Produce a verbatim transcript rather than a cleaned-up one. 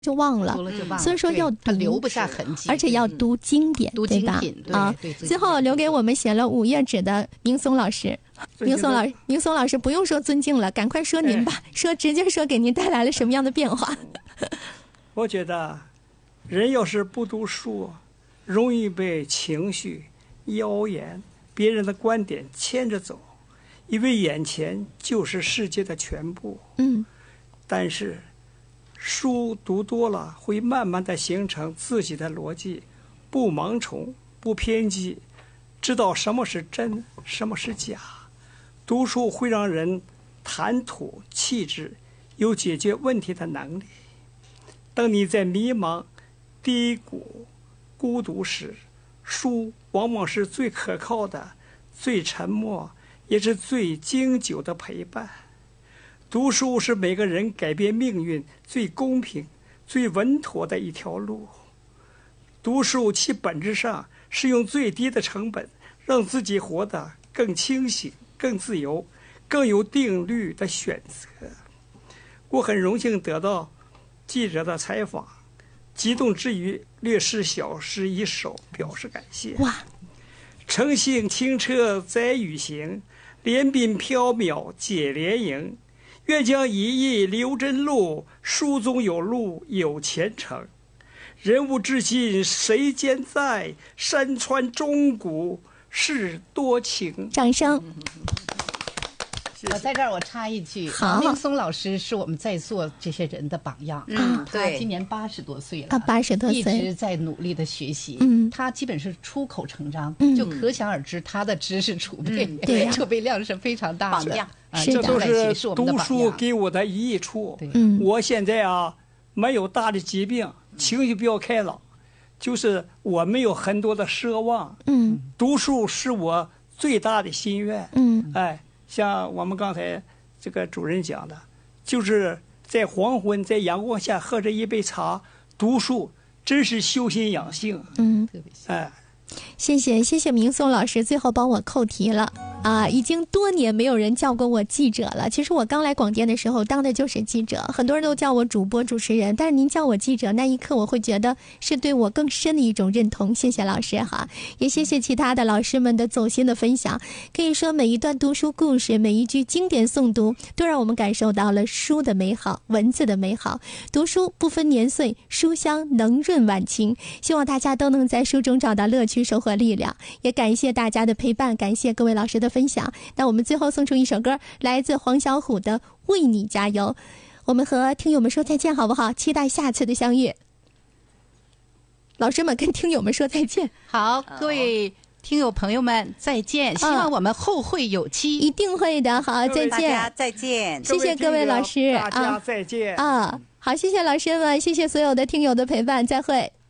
就忘了， 读了就忘了， 所以说要它留不下痕迹， 而且要读经典， 读经品， 对吧？啊，最后留给我们写了五页纸的明松老师，明松老明松老师不用说尊敬了，赶快说您吧，说直接说给您带来了什么样的变化？ 我觉得，人要是不读书，容易被情绪、谣言、别人的观点牵着走，以为眼前就是世界的全部。 嗯， 但是。书读多了，会慢慢的形成自己的逻辑，不盲从，不偏激，知道什么是真，什么是假。读书会让人谈吐气质，有解决问题的能力。当你在迷茫、低谷、孤独时，书往往是最可靠的、最沉默，也是最经久的陪伴。读书是每个人改变命运最公平、最稳妥的一条路。读书其本质上是用最低的成本，让自己活得更清醒、更自由、更有定律的选择。我很荣幸得到记者的采访，激动之余略诗小诗一首，表示感谢。 哇！ 乘兴清澈载雨行，莲鬓缥缈解莲营。愿将一意留真路，书中有路有前程。人物至今谁兼在？山川钟鼓事多情。 掌声。 我在这儿我插一句，明松老师是我们在座这些人的榜样。 嗯， 他今年八十多岁了啊，八十多岁， 一直在努力的学习。 嗯， 他基本是出口成章， 嗯、 就可想而知他的知识储备， 嗯、对、啊， 储备量是非常大的。 榜样， 啊、 是这都是读书给给我的益处。 嗯， 我现在啊没有大的疾病，情绪比较开朗，就是我没有很多的奢望。 嗯， 读书是我最大的心愿。 嗯， 哎，像我们刚才。这个主任讲的，就是在黄昏，在阳光下喝着一杯茶，读书，真是修心养性。 嗯， 哎， 谢谢谢谢明松老师，最后帮我扣题了。啊，已经多年没有人叫过我记者了。其实我刚来广电的时候当的就是记者，很多人都叫我主播主持人，但是您叫我记者，那一刻我会觉得是对我更深的一种认同。谢谢老师哈，也谢谢其他的老师们的走心的分享。可以说每一段读书故事，每一句经典诵读，都让我们感受到了书的美好，文字的美好。读书不分年岁，书香能润晚晴。希望大家都能在书中找到乐趣，收获力量。也感谢大家的陪伴，感谢各位老师的分享。那我们最后送出一首歌，来自黄小琥的《为你加油》。我们和听友们说再见好不好？期待下次的相遇。老师们跟听友们说再见。 好，各位听友朋友们再见，希望我们后会有期。 一定会的。好，再见， 大家再见。 谢谢各位老师， 大家再见啊！好，谢谢老师们，谢谢所有的听友的陪伴，再会。